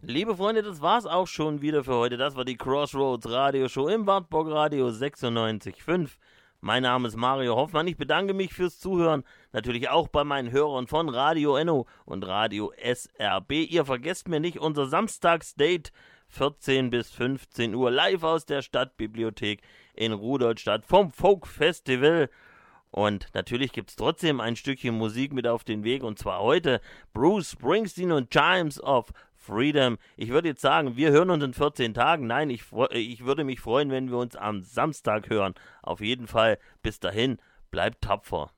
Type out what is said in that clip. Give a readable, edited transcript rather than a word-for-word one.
Liebe Freunde, das war's auch schon wieder für heute. Das war die Crossroads Radioshow im Wartburg Radio 96.5. Mein Name ist Mario Hoffmann. Ich bedanke mich fürs Zuhören. Natürlich auch bei meinen Hörern von Radio Enno und Radio SRB. Ihr vergesst mir nicht unser Samstagsdate 14 bis 15 Uhr live aus der Stadtbibliothek in Rudolstadt vom Folk Festival. Und natürlich gibt es trotzdem ein Stückchen Musik mit auf den Weg. Und zwar heute Bruce Springsteen und Chimes of Freedom. Ich würde jetzt sagen, wir hören uns in 14 Tagen. Nein, ich würde mich freuen, wenn wir uns am Samstag hören. Auf jeden Fall, bis dahin, bleibt tapfer.